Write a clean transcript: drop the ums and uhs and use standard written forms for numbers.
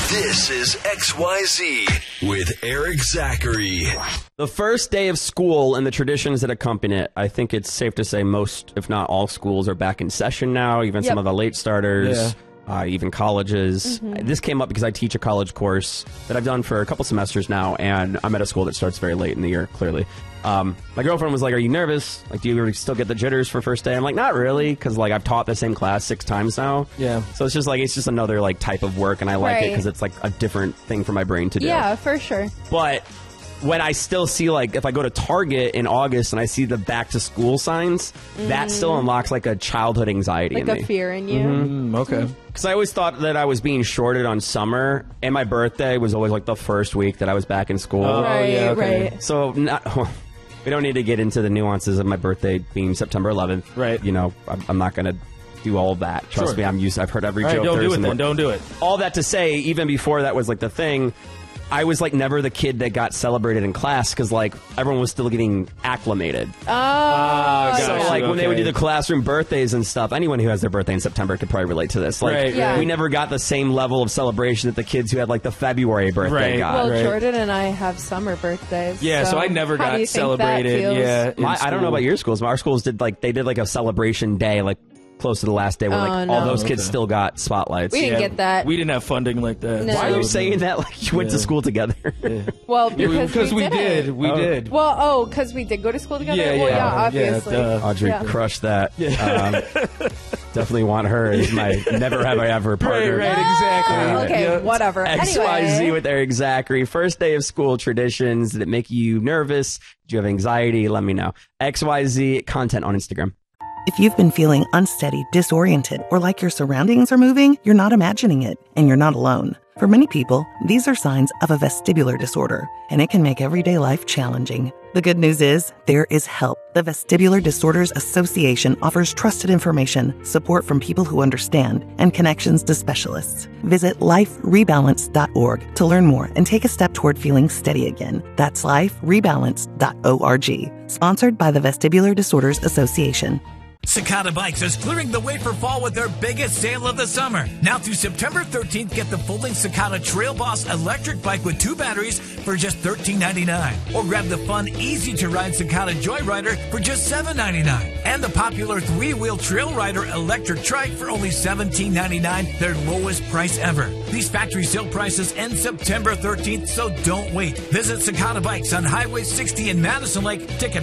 This is XYZ with Eric Zachary. The first day of school and the traditions that accompany it, I think it's safe to say most, if not all, schools are back in session now, even some of the late starters. Even colleges. This came up because I teach a college course that I've done for a couple semesters now, and I'm at a school that starts very late in the year, clearly. My girlfriend was like, are you nervous? Like, do you still get the jitters for first day? I'm like, not really, because like I've taught the same class 6 times now. Yeah. So it's just another like type of work, and I like it because it's like a different thing for my brain to do. Yeah, for sure. But when I still see, like, if I go to Target in August and I see the back-to-school signs, that still unlocks, like, a childhood anxiety in me. Like a fear in you. Okay. Because I always thought that I was being shorted on summer, and my birthday was always, like, the first week that I was back in school. Right. So, we don't need to get into the nuances of my birthday being September 11th. Right. You know, I'm not going to do all of that. Trust me, I've heard every joke. Don't do it then. Don't do it. All that to say, even before that was, like, the thing, I was, like, never the kid that got celebrated in class because, like, everyone was still getting acclimated. When they would do the classroom birthdays and stuff, anyone who has their birthday in September could probably relate to this. Like, we never got the same level of celebration that the kids who had, like, the February birthday got. Well, Jordan and I have summer birthdays. Yeah, so I never got celebrated. I don't know about your schools. Our schools did, like, a celebration day, like, close to the last day where all those kids still got spotlights. We didn't get that. We didn't have funding like that. No. Why are you saying that like you went to school together? Well, because we did. We did. Well, because we did go to school together? Obviously. Audrey crushed that. Definitely want her as my never have I ever partner. Right, exactly. Okay, whatever. XYZ with Eric Zachary. First day of school traditions that make you nervous. Do you have anxiety? Let me know. XYZ content on Instagram. If you've been feeling unsteady, disoriented, or like your surroundings are moving, you're not imagining it, and you're not alone. For many people, these are signs of a vestibular disorder, and it can make everyday life challenging. The good news is, there is help. The Vestibular Disorders Association offers trusted information, support from people who understand, and connections to specialists. Visit liferebalance.org to learn more and take a step toward feeling steady again. That's liferebalance.org. Sponsored by the Vestibular Disorders Association. Sakata Bikes is clearing the way for fall with their biggest sale of the summer. Now through September 13th, get the folding Sakata Trail Boss electric bike with 2 batteries for just $13.99. Or grab the fun, easy-to-ride Sakata Joyrider for just $7.99. And the popular 3-wheel Trail Rider electric trike for only $17.99, their lowest price ever. These factory sale prices end September 13th, so don't wait. Visit Sakata Bikes on Highway 60 in Madison Lake. Ticket